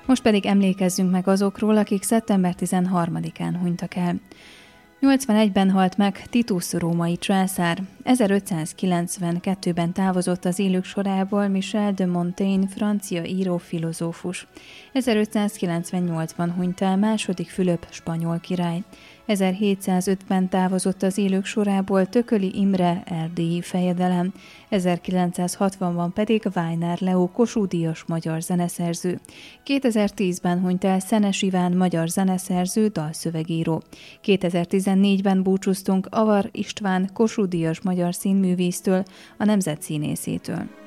Most pedig emlékezzünk meg azokról, akik szeptember 13-án hunytak el. 81-ben halt meg Titus római császár. 1592-ben távozott az élők sorából Michel de Montaigne, francia író-filozófus. 1598-ban hunyt el második Fülöp spanyol király. 1705-ben távozott az élők sorából Tököli Imre, erdélyi fejedelem. 1960-ban pedig Weiner Leó Kossuth-díjas magyar zeneszerző. 2010-ben hunyt el Szenes Iván magyar zeneszerző, dalszövegíró. 2014-ben búcsúztunk Avar István Kossuth-díjas magyar színművésztől, a Nemzet színészétől.